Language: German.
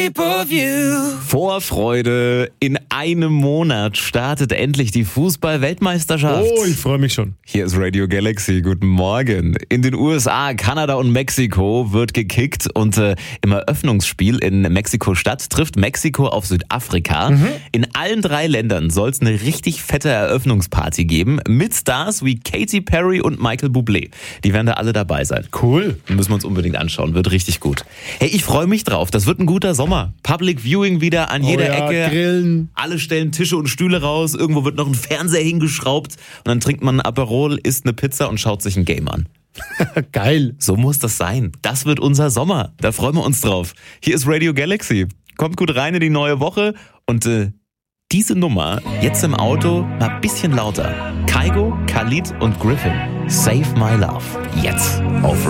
Vorfreude. In einem Monat startet endlich die Fußball-Weltmeisterschaft. Oh, ich freue mich schon. Hier ist Radio Galaxy. Guten Morgen. In den USA, Kanada und Mexiko wird gekickt und im Eröffnungsspiel in Mexiko-Stadt trifft Mexiko auf Südafrika. In allen 3 Ländern soll es eine richtig fette Eröffnungsparty geben mit Stars wie Katy Perry und Michael Bublé. Die werden da alle dabei sein. Cool. Müssen wir uns unbedingt anschauen. Wird richtig gut. Hey, ich freue mich drauf. Das wird ein guter Sommer. Public Viewing wieder an jeder Ecke. Grillen. Alle stellen Tische und Stühle raus. Irgendwo wird noch ein Fernseher hingeschraubt. Und dann trinkt man ein Aperol, isst eine Pizza und schaut sich ein Game an. Geil. So muss das sein. Das wird unser Sommer. Da freuen wir uns drauf. Hier ist Radio Galaxy. Kommt gut rein in die neue Woche. Und diese Nummer jetzt im Auto mal ein bisschen lauter. Kygo, Khalid und Griffin. Save My Love. Jetzt auf